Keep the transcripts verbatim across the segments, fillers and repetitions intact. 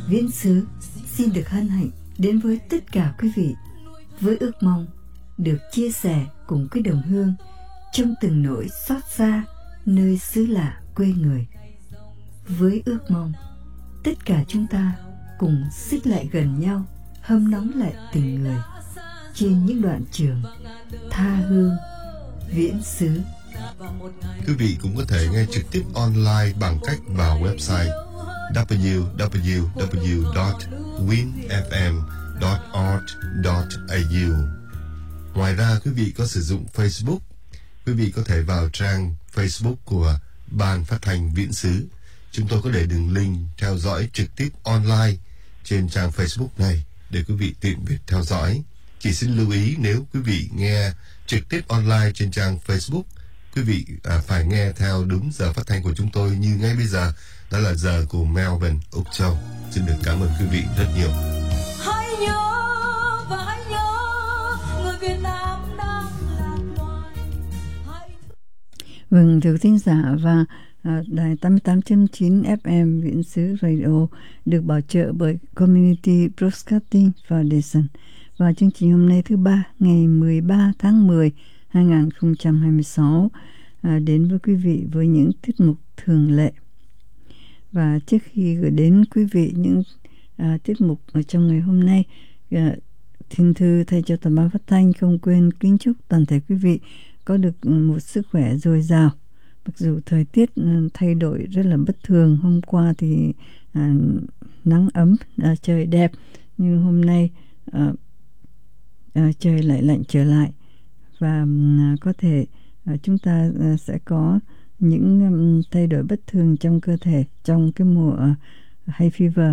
Viễn xứ xin được hân hạnh đến với tất cả quý vị với ước mong được chia sẻ cùng với đồng hương trong từng nỗi xót xa nơi xứ lạ quê người. Với ước mong tất cả chúng ta cùng xích lại gần nhau, hâm nóng lại tình người trên những đoạn trường tha hương viễn xứ. Quý vị cũng có thể nghe trực tiếp online bằng cách vào website w w w chấm win f m chấm org chấm a u. Ngoài ra, quý vị có sử dụng Facebook, quý vị có thể vào trang Facebook của Ban Phát thanh Viễn xứ. Chúng tôi có để đường link theo dõi trực tiếp online trên trang Facebook này để quý vị tiện việc theo dõi. Chỉ xin lưu ý, nếu quý vị nghe trực tiếp online trên trang Facebook, quý vị à, phải nghe theo đúng giờ phát thanh của chúng tôi như ngay bây giờ, đó là giờ của Melbourne, Úc Châu. Xin được cảm ơn quý vị rất nhiều. Hãy nhớ và hãy nhớ người Việt Nam đang lạc loài. Hãy... Vâng, thưa thính giả, và à, đài tám mươi tám chấm chín ép em Viễn xứ Radio được bảo trợ bởi Community Broadcasting Foundation. Và chương trình hôm nay thứ ba, ngày mười ba tháng mười, hai nghìn không trăm hai mươi sáu, à, đến với quý vị với những tiết mục thường lệ. Và trước khi gửi đến quý vị những à, tiết mục ở trong ngày hôm nay, à, Thiên Thư thay cho toàn ban phát thanh không quên kính chúc toàn thể quý vị có được một sức khỏe dồi dào. Mặc dù thời tiết thay đổi rất là bất thường, hôm qua thì à, nắng ấm, à, trời đẹp, nhưng hôm nay à, à, trời lại lạnh trở lại, và à, có thể à, chúng ta à, sẽ có những um, thay đổi bất thường trong cơ thể trong cái mùa uh, hay fever.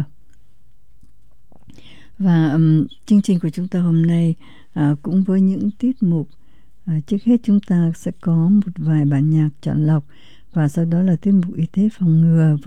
Và um, chương trình của chúng ta hôm nay uh, cũng với những tiết mục. uh, trước hết chúng ta sẽ có một vài bản nhạc chọn lọc, và sau đó là tiết mục y tế phòng ngừa.